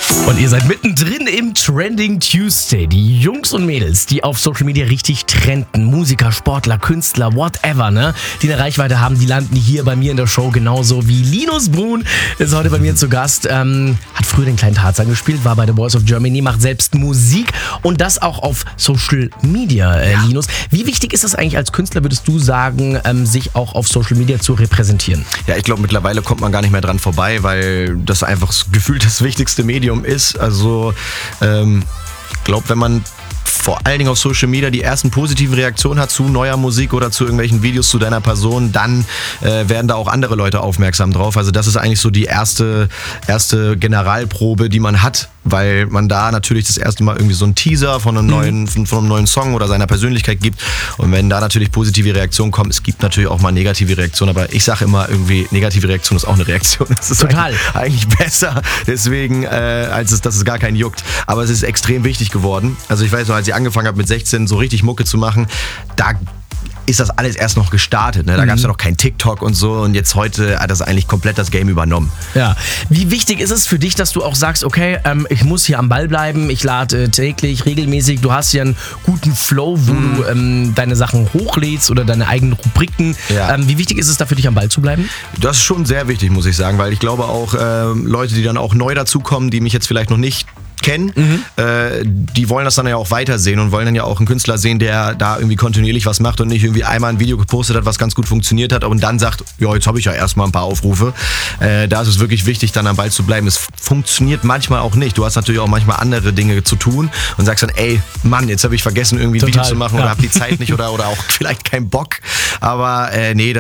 Und ihr seid mittendrin im Trending Tuesday. Die Jungs und Mädels, die auf Social Media richtig trenden, Musiker, Sportler, Künstler, whatever, ne, die eine Reichweite haben, die landen hier bei mir in der Show, genauso wie Linus Brun ist heute bei mir zu Gast. Hat früher den kleinen Tarzan gespielt, war bei The Voice of Germany, macht selbst Musik und das auch auf Social Media, Linus. Wie wichtig ist das eigentlich als Künstler, würdest du sagen, sich auch auf Social Media zu repräsentieren? Ja, ich glaube, mittlerweile kommt man gar nicht mehr dran vorbei, weil das einfach gefühlt das wichtigste Medium ist. Also, ich glaube, wenn man vor allen Dingen auf Social Media die ersten positiven Reaktionen hat zu neuer Musik oder zu irgendwelchen Videos zu deiner Person, dann werden da auch andere Leute aufmerksam drauf. Also das ist eigentlich so die erste Generalprobe, die man hat, weil man da natürlich das erste Mal irgendwie so einen Teaser von einem neuen Song oder seiner Persönlichkeit gibt. Und wenn da natürlich positive Reaktionen kommen, es gibt natürlich auch mal negative Reaktionen, aber ich sage immer irgendwie, negative Reaktion ist auch eine Reaktion. Das ist total eigentlich besser, deswegen, dass es gar keinen juckt. Aber es ist extrem wichtig geworden. Also ich weiß noch, als ich angefangen habe mit 16 so richtig Mucke zu machen, da ist das alles erst noch gestartet. Ne? Da gab es ja noch kein TikTok und so und jetzt heute hat das eigentlich komplett das Game übernommen. Ja. Wie wichtig ist es für dich, dass du auch sagst, okay, ich muss hier am Ball bleiben, ich lade täglich, regelmäßig, du hast ja einen guten Flow, wo du deine Sachen hochlädst oder deine eigenen Rubriken. Ja. Wie wichtig ist es da für dich, am Ball zu bleiben? Das ist schon sehr wichtig, muss ich sagen, weil ich glaube auch Leute, die dann auch neu dazukommen, die mich jetzt vielleicht noch nicht kennen, die wollen das dann ja auch weitersehen und wollen dann ja auch einen Künstler sehen, der da irgendwie kontinuierlich was macht und nicht irgendwie einmal ein Video gepostet hat, was ganz gut funktioniert hat und dann sagt, ja, jetzt habe ich ja erstmal ein paar Aufrufe. Da ist es wirklich wichtig, dann am Ball zu bleiben. Es funktioniert manchmal auch nicht. Du hast natürlich auch manchmal andere Dinge zu tun und sagst dann, ey, Mann, jetzt habe ich vergessen, irgendwie ein Video zu machen oder habe die Zeit nicht oder auch vielleicht keinen Bock. Aber nee,